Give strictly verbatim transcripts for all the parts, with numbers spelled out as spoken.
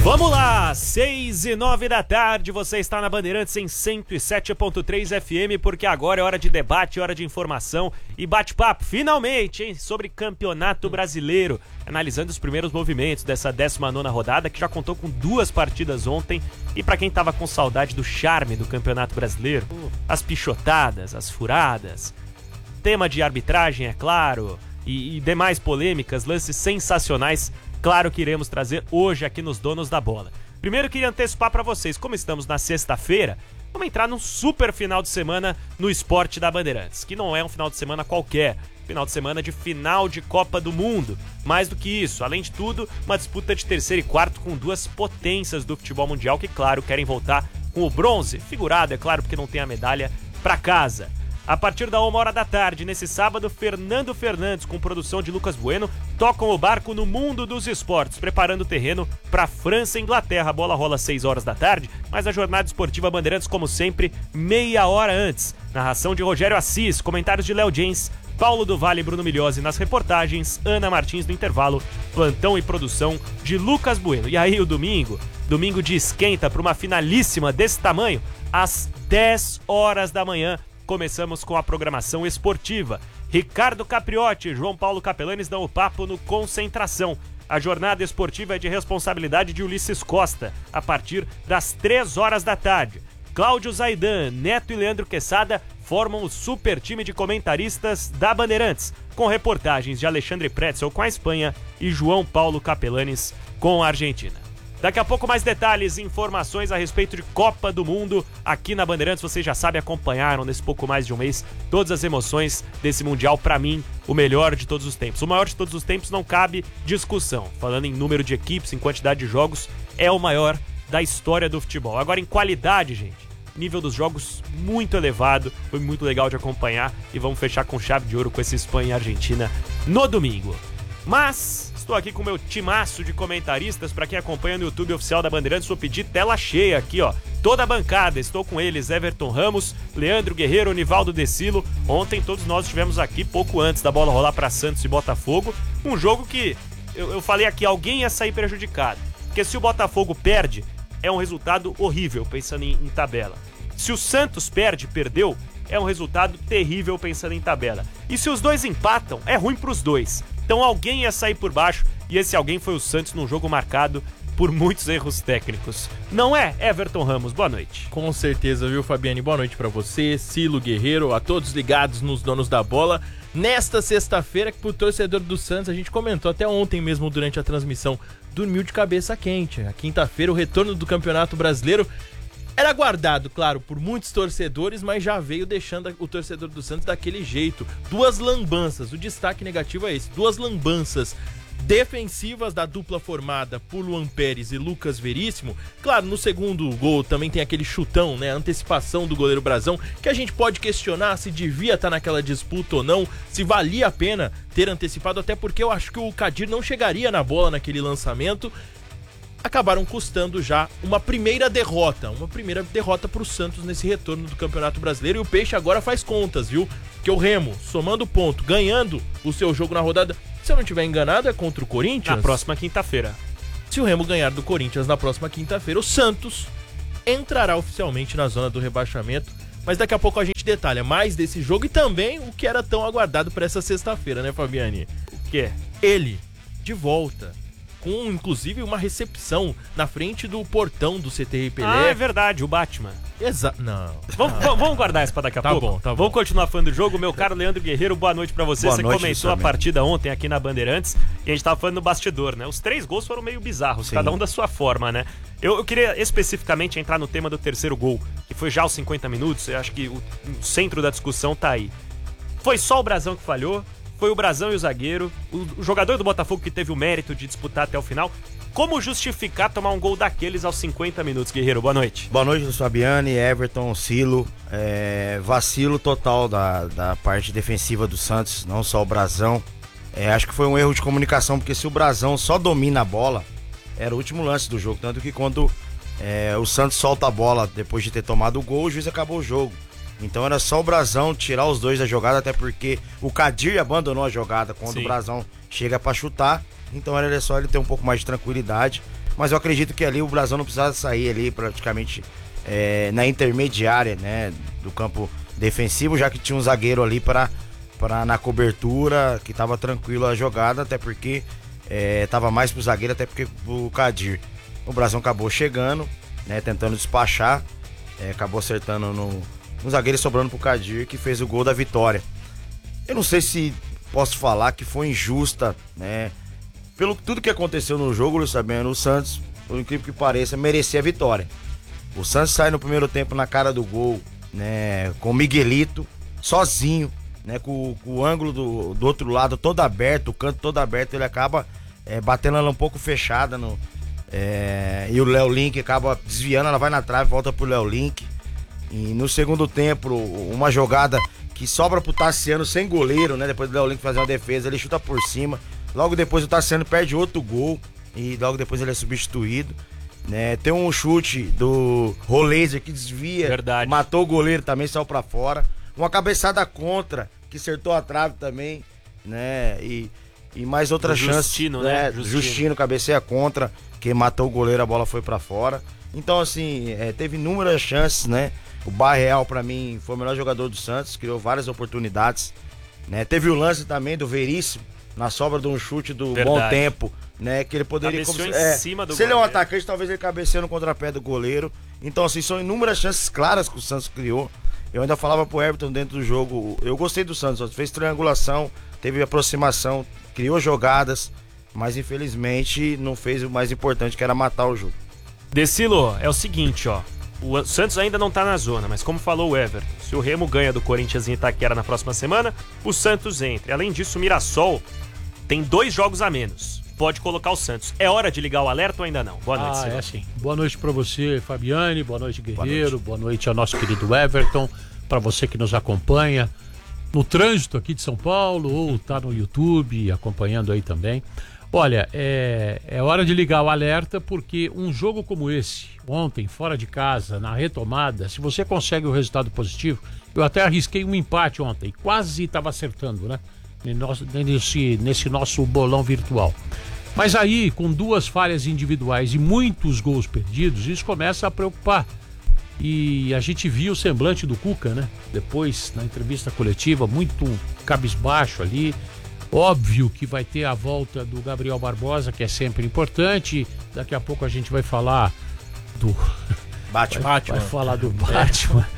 Vamos lá, seis e nove da tarde, você está na Bandeirantes em cento e sete ponto três F M, porque agora é hora de debate, hora de informação e bate-papo, finalmente, hein, sobre Campeonato Brasileiro, analisando os primeiros movimentos dessa décima nona rodada, que já contou com duas partidas ontem, e para quem tava com saudade do charme do Campeonato Brasileiro, as pichotadas, as furadas, tema de arbitragem, é claro, e, e demais polêmicas, lances sensacionais, claro que iremos trazer hoje aqui nos Donos da Bola. Primeiro queria antecipar para vocês, como estamos na sexta-feira, vamos entrar num super final de semana no esporte da Bandeirantes, que não é um final de semana qualquer, final de semana de final de Copa do Mundo. Mais do que isso, além de tudo, uma disputa de terceiro e quarto com duas potências do futebol mundial que, claro, querem voltar com o bronze, figurado, é claro, porque não tem a medalha, para casa. A partir da uma hora da tarde, nesse sábado, Fernando Fernandes, com produção de Lucas Bueno, tocam o barco no mundo dos esportes, preparando o terreno para França e Inglaterra. A bola rola às seis horas da tarde, mas a jornada esportiva Bandeirantes, como sempre, meia hora antes. Narração de Rogério Assis, comentários de Léo James, Paulo do Vale e Bruno Migliosi nas reportagens, Ana Martins no intervalo, plantão e produção de Lucas Bueno. E aí o domingo, domingo de esquenta para uma finalíssima desse tamanho, às dez horas da manhã, começamos com a programação esportiva. Ricardo Capriotti e João Paulo Capelanes dão o papo no Concentração. A jornada esportiva é de responsabilidade de Ulisses Costa, a partir das três horas da tarde. Cláudio Zaidan, Neto e Leandro Quesada formam o super time de comentaristas da Bandeirantes, com reportagens de Alexandre Pretzel com a Espanha e João Paulo Capelanes com a Argentina. Daqui a pouco mais detalhes e informações a respeito de Copa do Mundo aqui na Bandeirantes. Vocês já sabem, acompanharam nesse pouco mais de um mês todas as emoções desse Mundial, pra mim, o melhor de todos os tempos. O maior de todos os tempos não cabe discussão. Falando em número de equipes, em quantidade de jogos, é o maior da história do futebol. Agora em qualidade, gente, nível dos jogos muito elevado, foi muito legal de acompanhar e vamos fechar com chave de ouro com esse Espanha e Argentina no domingo. Mas estou aqui com o meu timaço de comentaristas. Para quem acompanha no YouTube oficial da Bandeirantes, vou pedir tela cheia aqui, ó. Toda a bancada, estou com eles, Everton Ramos, Leandro Guerreiro, Nivaldo Decilo. Ontem todos nós estivemos aqui pouco antes da bola rolar para Santos e Botafogo. Um jogo que, eu, eu falei aqui, alguém ia sair prejudicado. Porque se o Botafogo perde, é um resultado horrível, pensando em, em tabela. Se o Santos perde, perdeu, é um resultado terrível, pensando em tabela. E se os dois empatam, é ruim pros dois. Então alguém ia sair por baixo, e esse alguém foi o Santos num jogo marcado por muitos erros técnicos. Não é, Everton Ramos? Boa noite. Com certeza, viu, Fabiane? Boa noite pra você, Silo, Guerreiro, a todos ligados nos Donos da Bola. Nesta sexta-feira, que pro torcedor do Santos, a gente comentou até ontem mesmo durante a transmissão, dormiu de cabeça quente. A quinta-feira, o retorno do Campeonato Brasileiro era aguardado, claro, por muitos torcedores, mas já veio deixando o torcedor do Santos daquele jeito. Duas lambanças, o destaque negativo é esse, duas lambanças defensivas da dupla formada por Luan Pérez e Lucas Veríssimo. Claro, no segundo gol também tem aquele chutão, né, a antecipação do goleiro Brazão, que a gente pode questionar se devia estar naquela disputa ou não, se valia a pena ter antecipado, até porque eu acho que o Kadir não chegaria na bola naquele lançamento. Acabaram custando já uma primeira derrota, uma primeira derrota para o Santos nesse retorno do Campeonato Brasileiro, e o Peixe agora faz contas, viu? Que o Remo, somando ponto, ganhando o seu jogo na rodada, se eu não estiver enganado, é contra o Corinthians? Na próxima quinta-feira. Se o Remo ganhar do Corinthians na próxima quinta-feira, o Santos entrará oficialmente na zona do rebaixamento, mas daqui a pouco a gente detalha mais desse jogo e também o que era tão aguardado para essa sexta-feira, né, Fabiane? O quê? Ele, de volta, com inclusive uma recepção na frente do portão do C T R Pelé. Ah, é verdade, o Batman. Exato. Não. Vamos, ah. vamos guardar isso pra daqui a tá pouco? Bom, tá bom. Vamos continuar falando do jogo. Meu caro Leandro Guerreiro, boa noite pra você. Boa você noite, comentou a partida ontem aqui na Bandeirantes e a gente tava falando no bastidor, né? Os três gols foram meio bizarros, Sim. cada um da sua forma, né? Eu, eu queria especificamente entrar no tema do terceiro gol, que foi já aos cinquenta minutos. Eu acho que o, o centro da discussão tá aí. Foi só o Brazão que falhou? Foi o Brazão e o zagueiro? O, o jogador do Botafogo que teve o mérito de disputar até o final? Como justificar tomar um gol daqueles aos cinquenta minutos, Guerreiro? Boa noite. Boa noite, Fabiane, Everton, Silo. É, vacilo total da, da parte defensiva do Santos, não só o Brazão. É, acho que foi um erro de comunicação, porque se o Brazão só domina a bola, era o último lance do jogo. Tanto que quando é, o Santos solta a bola depois de ter tomado o gol, o juiz acabou o jogo. Então era só o Brazão tirar os dois da jogada, até porque o Kadir abandonou a jogada quando Sim. o Brazão chega pra chutar. Então era só ele ter um pouco mais de tranquilidade. mas eu acredito que ali o Brasão não precisava sair ali praticamente é, na intermediária, né, do campo defensivo, já que tinha um zagueiro ali para para na cobertura, que estava tranquilo a jogada, até porque estava é, mais pro zagueiro, até porque pro Kadir. O Brasão acabou chegando, né, tentando despachar, é, acabou acertando no, no zagueiro e sobrando pro Kadir, que fez o gol da vitória. Eu não sei se posso falar que foi injusta, né, pelo tudo que aconteceu no jogo, Luiz Fabiano. O Santos, por incrível que pareça, merecia a vitória. O Santos sai no primeiro tempo na cara do gol, né, com o Miguelito, sozinho, né, com, com o ângulo do, do outro lado todo aberto, o canto todo aberto, ele acaba é, batendo ela um pouco fechada no, é, e o Léo Link acaba desviando, ela vai na trave, volta pro Léo Link. E no segundo tempo, uma jogada que sobra pro Tassiano sem goleiro, né, depois do Léo Link fazer uma defesa, ele chuta por cima, logo depois o Tassiano perde outro gol e logo depois ele é substituído, né. Tem um chute do Roleiser que desvia, verdade, matou o goleiro também, saiu pra fora. Uma cabeçada contra, que acertou a trave também, né? E, e mais outra chance. Justino, né? Justino. Justino cabeceia contra, que matou o goleiro, a bola foi pra fora. Então, assim, é, teve inúmeras chances, né? O Barreal, pra mim, foi o melhor jogador do Santos, criou várias oportunidades, né? Teve o lance também do Veríssimo, na sobra de um chute do verdade, Bom Tempo, né? Que ele poderia... Cabeceou como, em é, cima do se ele é um goleiro. atacante, talvez ele cabeceie no contrapé do goleiro. Então, assim, são inúmeras chances claras que o Santos criou. Eu ainda falava pro Everton dentro do jogo, eu gostei do Santos, fez triangulação, teve aproximação, criou jogadas, mas infelizmente não fez o mais importante, que era matar o jogo. Decilo, é o seguinte, ó, o Santos ainda não tá na zona, mas como falou o Everton, se o Remo ganha do Corinthians em Itaquera na próxima semana, o Santos entra. Além disso, o Mirassol tem dois jogos a menos, pode colocar o Santos. É hora de ligar o alerta ou ainda não? Boa noite, Ah, Silvio. é sim. Boa noite pra você, Fabiane. Boa noite, Guerreiro. Boa noite, Boa noite ao nosso querido Everton. Pra você que nos acompanha no trânsito aqui de São Paulo ou tá no YouTube acompanhando aí também. Olha, é, é hora de ligar o alerta, porque um jogo como esse, ontem, fora de casa, na retomada, se você consegue o resultado positivo, eu até arrisquei um empate ontem, quase estava acertando, né? Nesse, nesse nosso bolão virtual. Mas aí, com duas falhas individuais e muitos gols perdidos, isso começa a preocupar. E a gente viu o semblante do Cuca, né? Depois, na entrevista coletiva, muito cabisbaixo ali. Óbvio que vai ter a volta do Gabriel Barbosa, que é sempre importante. Daqui a pouco a gente vai falar do... Batman. Vai, vai falar do Batman.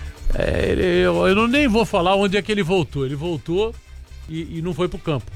É, ele, eu, eu não nem vou falar onde é que ele voltou. Ele voltou e, e não foi pro campo.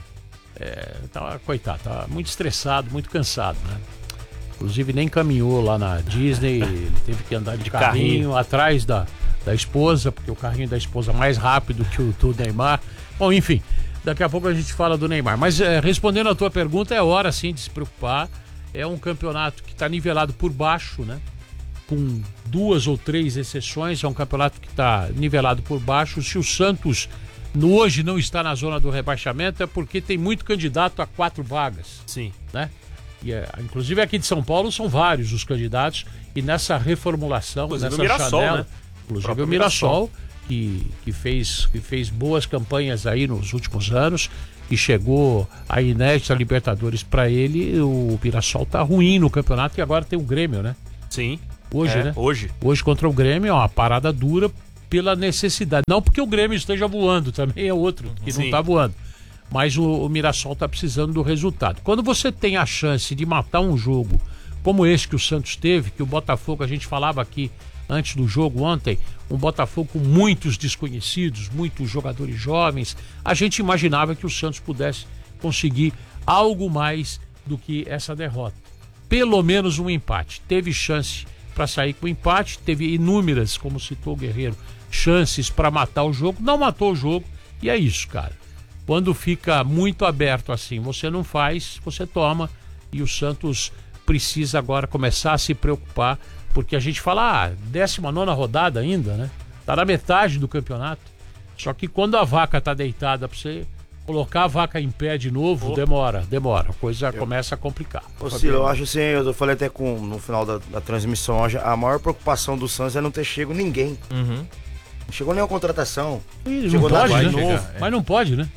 É, tá, coitado, tá muito estressado, muito cansado, né? Inclusive nem caminhou lá na Disney, ele teve que andar de, de carrinho, carrinho atrás da, da esposa, porque o carrinho da esposa é mais rápido que o do Neymar. Bom, enfim, daqui a pouco a gente fala do Neymar. Mas é, respondendo a tua pergunta, é hora sim de se preocupar. É um campeonato que está nivelado por baixo, né? Com duas ou três exceções, é um campeonato que está nivelado por baixo. Se o Santos no hoje não está na zona do rebaixamento, é porque tem muito candidato a quatro vagas. Sim. Né? E, é, inclusive aqui de São Paulo são vários os candidatos, e nessa reformulação, inclusive nessa o Mirassol, janela, né? inclusive o Mirassol, que, que, fez, que fez boas campanhas aí nos últimos anos e chegou a inédita Libertadores para ele. O Mirassol tá ruim no campeonato e agora tem o Grêmio, né? Sim. Hoje, é, né? Hoje. Hoje contra o Grêmio é uma parada dura pela necessidade. Não porque o Grêmio esteja voando, também é outro que Sim. não tá voando. Mas o, o Mirassol tá precisando do resultado. Quando você tem a chance de matar um jogo como esse que o Santos teve, que o Botafogo, a gente falava aqui antes do jogo ontem, um Botafogo com muitos desconhecidos, muitos jogadores jovens, a gente imaginava que o Santos pudesse conseguir algo mais do que essa derrota. Pelo menos um empate. Teve chance para sair com empate, teve inúmeras, como citou o Guerreiro, chances para matar o jogo, não matou o jogo, e é isso, cara. Quando fica muito aberto assim, você não faz, você toma, e o Santos precisa agora começar a se preocupar, porque a gente fala, ah, décima nona rodada ainda, né? Tá na metade do campeonato. Só que quando a vaca tá deitada pra você colocar a vaca em pé de novo, oh. demora, demora. A coisa eu... começa a complicar. Ô, Ciro, eu acho assim, eu falei até com, no final da, da transmissão hoje, a maior preocupação do Santos é não ter chego ninguém. Uhum. Não chegou nenhuma contratação. Ih, chegou não pode, nada né? de novo. Mas não pode, né?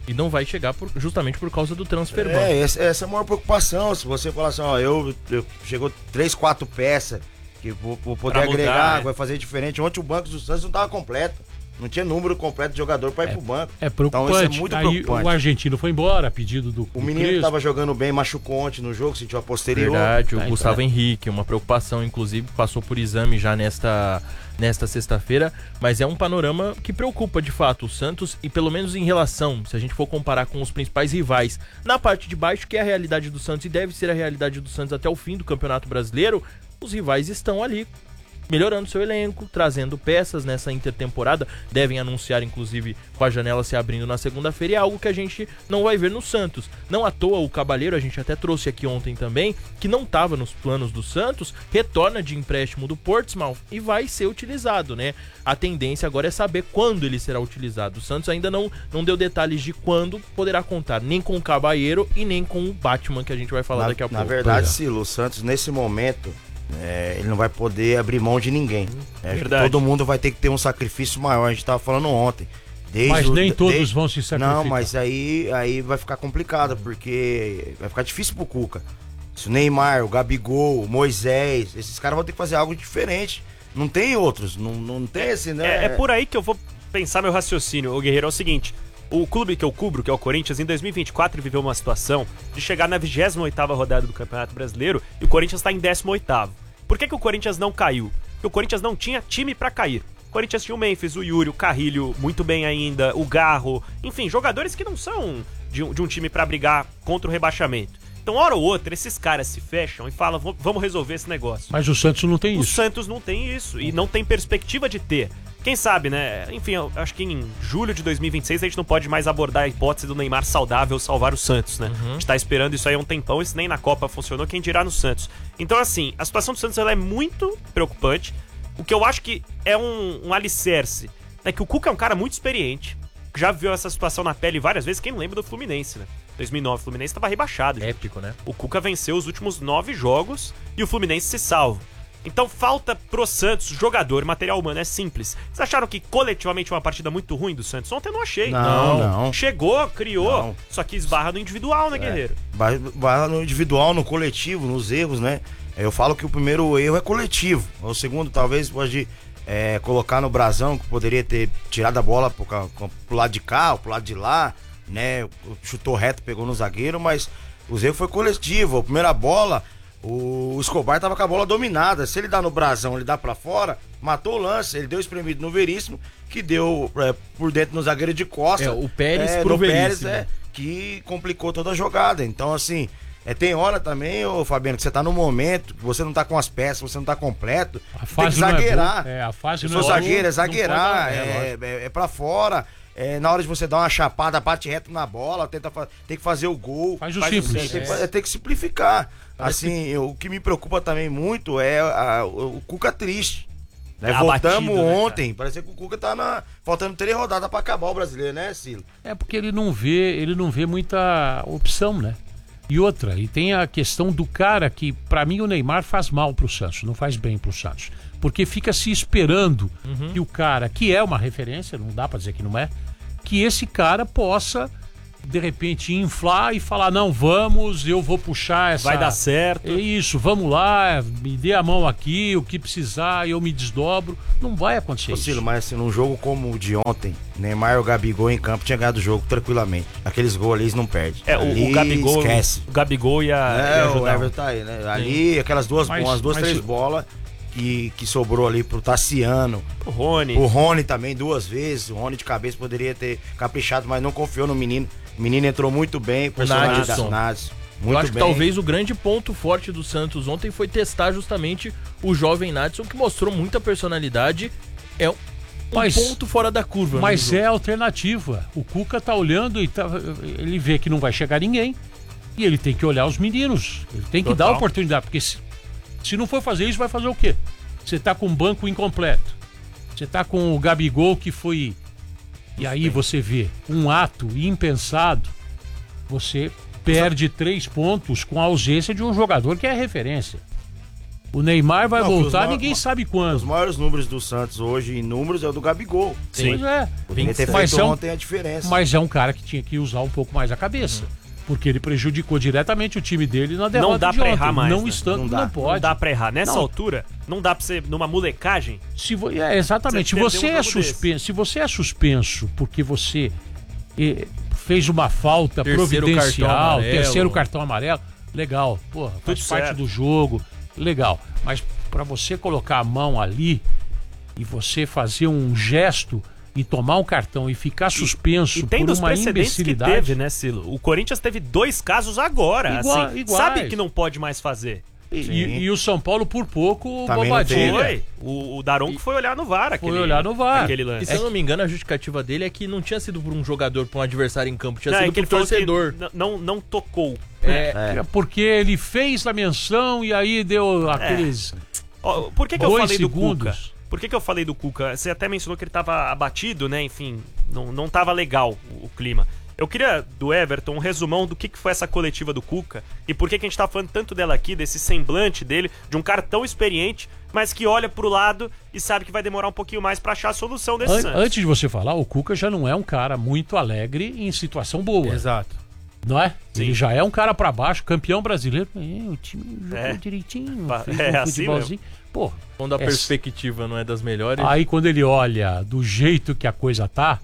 E não vai chegar por, justamente por causa do transfer ban. É, essa, essa é a maior preocupação. Se você falar assim, ó, eu, eu chegou três, quatro peças que vou, vou poder Pra agregar, mudar, é. vai fazer diferente. Ontem o banco do Santos não tava completo. Não tinha número completo de jogador pra ir pro banco. É preocupante. Então isso é muito Aí preocupante. o argentino foi embora a pedido do O do menino que Crespo. tava jogando bem machucou ontem no jogo, sentiu a posterior. Verdade, o Tá, Gustavo então. Henrique, uma preocupação, inclusive, passou por exame já nesta, nesta sexta-feira, mas é um panorama que preocupa de fato o Santos, e pelo menos em relação, se a gente for comparar com os principais rivais, na parte de baixo, que é a realidade do Santos e deve ser a realidade do Santos até o fim do Campeonato Brasileiro, os rivais estão ali melhorando seu elenco, trazendo peças nessa intertemporada, devem anunciar inclusive com a janela se abrindo na segunda-feira, e é algo que a gente não vai ver no Santos. Não à toa o Cabaleiro, a gente até trouxe aqui ontem também, que não estava nos planos do Santos, retorna de empréstimo do Portsmouth e vai ser utilizado, né? A tendência agora é saber quando ele será utilizado. O Santos ainda não, não deu detalhes de quando poderá contar, nem com o Cabaleiro e nem com o Batman, que a gente vai falar Na, daqui a na pouco. verdade, Silo, o Santos nesse momento, é, ele não vai poder abrir mão de ninguém. É, Verdade. todo mundo vai ter que ter um sacrifício maior, a gente tava falando ontem. Desde Mas o- nem todos desde- vão se sacrificar. Não, mas aí, aí vai ficar complicado, porque vai ficar difícil pro Cuca. Se o Neymar, o Gabigol, o Moisés, esses caras vão ter que fazer algo diferente. Não tem outros, não, não tem esse, né? É, é por aí que eu vou pensar meu raciocínio, o Guerreiro. É o seguinte: o clube que eu cubro, que é o Corinthians, em dois mil e vinte e quatro viveu uma situação de chegar na vigésima oitava rodada do Campeonato Brasileiro e o Corinthians está em décimo oitavo. Por que, que o Corinthians não caiu? Porque o Corinthians não tinha time pra cair. O Corinthians tinha o Memphis, o Yuri, o Carrilho, muito bem ainda, o Garro, enfim, jogadores que não são de um, de um time pra brigar contra o rebaixamento. Então, hora ou outra, esses caras se fecham e falam, "Vam- vamos resolver esse negócio." Mas o Santos não tem O isso. Santos não tem isso e não tem perspectiva de ter. Quem sabe, né? Enfim, eu acho que em julho de dois mil e vinte e seis a gente não pode mais abordar a hipótese do Neymar saudável salvar o Santos, né? A gente tá esperando isso aí há um tempão, isso nem na Copa funcionou, quem dirá no Santos. Então, assim, a situação do Santos ela é muito preocupante. O que eu acho que é um, um alicerce é que o Cuca é um cara muito experiente, que já viu essa situação na pele várias vezes. Quem lembra do Fluminense, né? dois mil e nove, o Fluminense tava rebaixado. gente. Épico, né? O Cuca venceu os últimos nove jogos e o Fluminense se salva. Então falta pro Santos jogador, material humano, é simples. Vocês acharam que coletivamente uma partida muito ruim do Santos? Ontem eu não achei. Não, não. Chegou, criou, Não. só que esbarra no individual, né, Guerreiro? Vai, vai no individual, no coletivo, nos erros, né? Eu falo que o primeiro erro é coletivo. O segundo, talvez, pode é, colocar no brasão, que poderia ter tirado a bola pro, ca- pro lado de cá, ou pro lado de lá, né? Chutou reto, pegou no zagueiro, mas os erros foi coletivo. A primeira bola, o Escobar tava com a bola dominada. Se ele dá no brasão, ele dá pra fora, matou o lance. Ele deu espremido no Veríssimo, que deu é, por dentro no zagueiro de costa. É, o Pérez é, pro no Pérez, Veríssimo. é, que complicou toda a jogada. Então, assim, é, tem hora também, ô Fabiano, que você tá no momento, que você não tá com as peças, você não tá completo, A tem que fase não é zagueirar. boa. É, a fase Se não for é boa, zagueiro, é não zagueirar, pode dar- é, é, é, é pra fora. É, na hora de você dar uma chapada, bate reto na bola, tenta fa- tem que fazer o gol. Faz o Faz simples. Tem, que, fa- tem que simplificar. Assim, eu- o que me preocupa também muito é a- o, o Cuca triste. Né? É Voltamos abatido, né, cara? ontem, parecia que o Cuca tá na, faltando três rodadas pra acabar o brasileiro, né, Silo? É porque ele não vê, ele não vê muita opção, né? E outra, e tem a questão do cara que, pra mim, o Neymar faz mal pro Santos, não faz bem pro Santos. Porque fica se esperando que o cara, que é uma referência, não dá pra dizer que não é, que esse cara possa, de repente, inflar e falar, não, vamos, eu vou puxar essa... Vai dar certo. É isso, vamos lá, me dê a mão aqui, o que precisar, eu me desdobro. Não vai acontecer Ô, isso. Silo, mas assim, num jogo como o de ontem, Neymar e o Gabigol em campo tinha ganhado o jogo tranquilamente. Aqueles gols ali eles não perdem. É, o, Ali, o Gabigol. esquece. O Gabigol ia, É, ia o ajudar. Everton tá aí, né? Ali, aquelas duas, Mas- umas duas, mas- três bolas que, que sobrou ali pro Tassiano. O Rony. O Rony também, duas vezes. O Rony de cabeça poderia ter caprichado, mas não confiou no menino. O menino entrou muito bem, personalidade Nadson. Nadson. Muito Eu acho bem. que talvez o grande ponto forte do Santos ontem foi testar justamente o jovem Nadson, que mostrou muita personalidade. É um Mas- ponto fora da curva. Mas no é jogo. alternativa. O Cuca tá olhando e tá, ele vê que não vai chegar ninguém. E ele tem que olhar os meninos. Ele tem que Total. dar oportunidade. Porque se, se não for fazer isso, vai fazer o quê? Você tá com um banco incompleto. Você tá com o Gabigol que foi. E aí você vê um ato impensado. Você perde três pontos com a ausência de um jogador que é referência. O Neymar vai Não, voltar, os ninguém ma- sabe Os quando. maiores números do Santos hoje em números é o do Gabigol. Sim. Pois é. Poderia ter Mas feito é um- ontem a diferença. Mas é um cara que tinha que usar um pouco mais a cabeça. Porque ele prejudicou diretamente o time dele na derrota Não dá de pra ontem. errar mais, Não né? estando, Não não, dá. pode. Não dá pra errar. Nessa Não. altura, não dá pra ser numa molecagem. Se vo... é, exatamente. Você Se você perdeu um é jogo suspenso, se você é suspenso porque você eh, fez uma falta Terceiro providencial, cartão amarelo. terceiro cartão amarelo, legal. Porra, faz Tudo parte certo. do jogo, legal. Mas pra você colocar a mão ali e você fazer um gesto e tomar um cartão e ficar suspenso E tem por dos uma precedentes que imbecilidade. teve, né, Silo? O Corinthians teve dois casos agora, Igua- assim. iguais. Sabe que não pode mais fazer. E, Sim. e- e o São Paulo, por pouco, Também não bobadilha. teve. Foi. O, o Daronco foi olhar no V A R. Aquele, olhar no V A R. Aquele E lance. se eu não me engano, a justificativa dele é que não tinha sido por um jogador, por um adversário em campo, tinha Não, é sido que por ele falou torcedor. que n- não, não tocou. É, É. Porque ele fez a menção e aí deu aqueles Ó, por que, que eu dois falei do segundos. Cuca? Por que, que eu falei do Cuca? Você até mencionou que ele tava abatido, né? Enfim, não, não tava legal o, o clima. Eu queria, do Everton, um resumão do que, que foi essa coletiva do Cuca e por que, que a gente tá falando tanto dela aqui, desse semblante dele, de um cara tão experiente, mas que olha pro lado e sabe que vai demorar um pouquinho mais pra achar a solução desse An- Santos. Antes de você falar, o Cuca já não é um cara muito alegre em situação boa, exato. não é? Sim. Ele já é um cara pra baixo, campeão brasileiro. É, o time jogou É. direitinho, Pa- fez é um assim futebolzinho. Pô, Quando a É- perspectiva não é das melhores. aí quando ele olha do jeito que a coisa tá,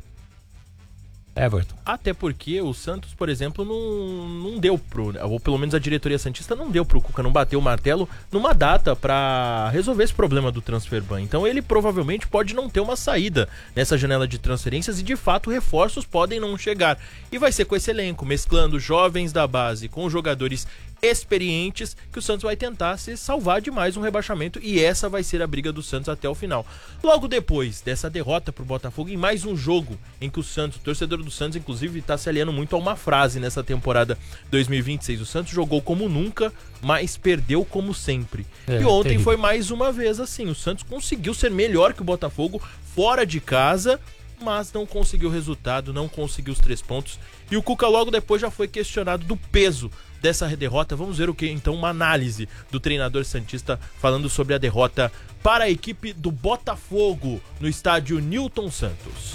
Everton, Até porque o Santos, por exemplo, não, não deu pro. Ou pelo menos a diretoria Santista não deu pro Cuca, não bateu o martelo numa data pra resolver esse problema do transfer ban. Então ele provavelmente pode não ter uma saída nessa janela de transferências e de fato reforços podem não chegar. E vai ser com esse elenco, mesclando jovens da base com jogadores experientes, que o Santos vai tentar se salvar de mais um rebaixamento e essa vai ser a briga do Santos até o final. Logo depois dessa derrota pro Botafogo em mais um jogo em que o Santos, o torcedor do Santos inclusive está se aliando muito a uma frase nessa temporada dois mil e vinte e seis, o Santos jogou como nunca, mas perdeu como sempre. É, e ontem terrível. foi mais uma vez assim, o Santos conseguiu ser melhor que o Botafogo fora de casa, mas não conseguiu o resultado, não conseguiu os três pontos. E o Cuca logo depois já foi questionado do peso dessa derrota. Vamos ver o que então, uma análise do treinador santista falando sobre a derrota para a equipe do Botafogo no estádio Newton Santos.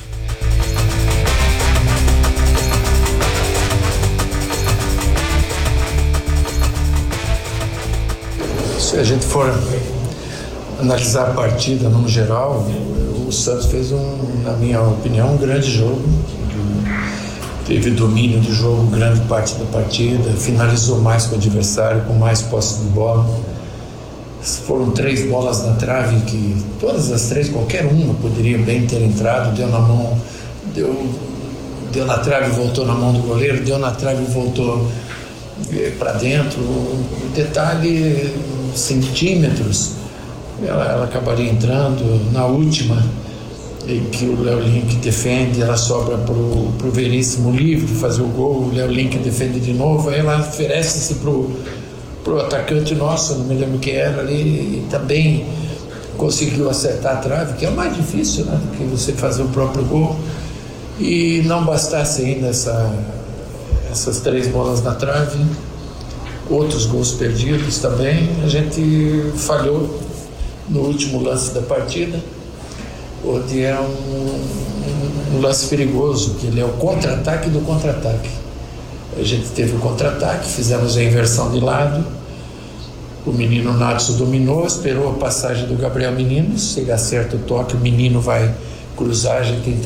Se a gente for analisar a partida no geral, o Santos fez, um, na minha opinião, um grande jogo. Teve domínio do jogo grande parte da partida, finalizou mais com o adversário, com mais posse de bola. Foram três bolas na trave que todas as três, qualquer uma poderia bem ter entrado, deu na mão, deu, deu na trave e voltou na mão do goleiro, deu na trave e voltou para dentro. O detalhe, centímetros, ela, ela acabaria entrando. Na última, em que o Léo Link defende, ela sobra pro, pro Veríssimo livre fazer o gol, o Léo Link defende de novo, aí ela oferece-se pro, pro atacante nosso, não me lembro quem era ali, e também conseguiu acertar a trave, que é o mais difícil, né, que você fazer o próprio gol. E não bastasse ainda essa, essas três bolas na trave, outros gols perdidos também, a gente falhou no último lance da partida, onde é um, um, um lance perigoso, que ele é o contra-ataque do contra-ataque. A gente teve o contra-ataque, fizemos a inversão de lado, o menino Natson dominou, esperou a passagem do Gabriel Menino, se ele acerta o toque, o menino vai cruzar, a gente entra